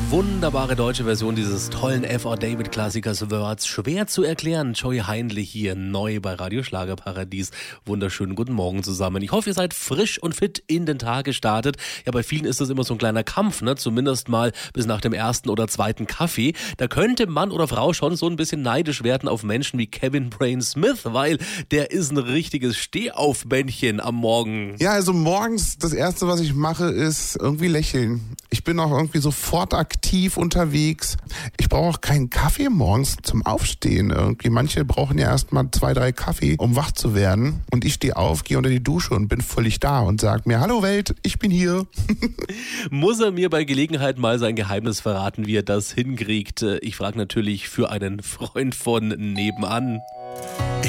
Wunderbare deutsche Version dieses tollen F.A. David-Klassikers Words. Schwer zu erklären. Joey Heinrich hier neu bei Radio Schlagerparadies. Wunderschönen guten Morgen zusammen. Ich hoffe, ihr seid frisch und fit in den Tag gestartet. Ja, bei vielen ist das immer so ein kleiner Kampf, ne? Zumindest mal bis nach dem ersten oder zweiten Kaffee. Da könnte Mann oder Frau schon so ein bisschen neidisch werden auf Menschen wie Kevin Brain Smith, weil der ist ein richtiges Stehaufmännchen am Morgen. Ja, also morgens das Erste, was ich mache, ist irgendwie lächeln. Ich bin auch irgendwie sofort aktiv unterwegs. Ich brauche auch keinen Kaffee morgens zum Aufstehen irgendwie. Manche brauchen ja erst mal 2, 3 Kaffee, um wach zu werden. Und ich stehe auf, gehe unter die Dusche und bin völlig da und sage mir, hallo Welt, ich bin hier. Muss er mir bei Gelegenheit mal sein Geheimnis verraten, wie er das hinkriegt? Ich frage natürlich für einen Freund von nebenan.